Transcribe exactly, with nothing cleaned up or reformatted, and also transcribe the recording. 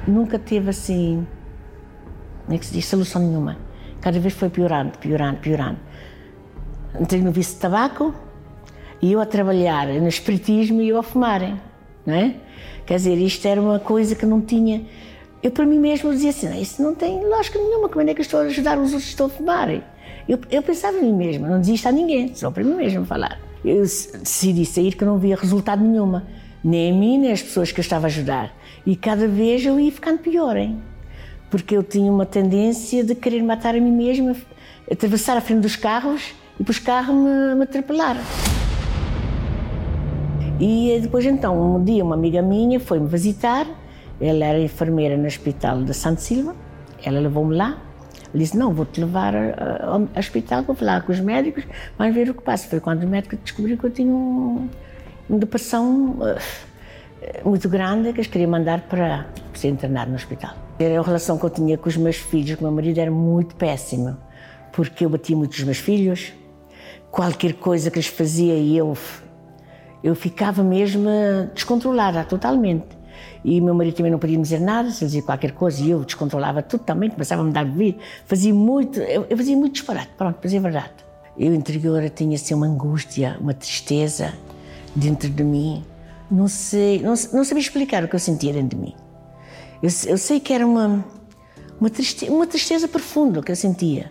nunca teve assim, como é que se diz, solução nenhuma. Cada vez foi piorando, piorando, piorando. Entrei no vício de tabaco e eu a trabalhar no espiritismo e eu a fumar, não é? Quer dizer, isto era uma coisa que não tinha... Eu para mim mesmo dizia assim, isso não tem lógica nenhuma, como é que eu estou a ajudar os outros que estão a fumar? Eu, eu pensava em mim mesma, não dizia isto a ninguém, só para mim mesmo falar. Eu decidi sair que não via resultado nenhuma, nem a mim, nem as pessoas que eu estava a ajudar. E cada vez eu ia ficando pior, hein? Porque eu tinha uma tendência de querer matar a mim mesma, atravessar a frente dos carros e para os carros me, me atropelar. E depois então, um dia uma amiga minha foi-me visitar, ela era enfermeira no hospital de Santo Silva, ela levou-me lá, disse, não, vou-te levar ao hospital, vou falar com os médicos, vais ver o que passa. Foi quando os médicos descobriram que eu tinha um, uma depressão uh, muito grande, que eles queriam mandar para ser internado no hospital. A relação que eu tinha com os meus filhos, com o meu marido, era muito péssima, porque eu batia muito os meus filhos, qualquer coisa que eles faziam e eu, eu ficava mesmo descontrolada, totalmente. E o meu marido também não podia me dizer nada, se ele dizia qualquer coisa, e eu descontrolava tudo também, começava a me dar bebida, fazia muito, eu, eu fazia muito disparate, pronto, para dizer a verdade. Eu, interior, tinha assim uma angústia, uma tristeza dentro de mim, não sei, não, não sabia explicar o que eu sentia dentro de mim. Eu, eu sei que era uma, uma, tristeza, uma tristeza profunda que eu sentia.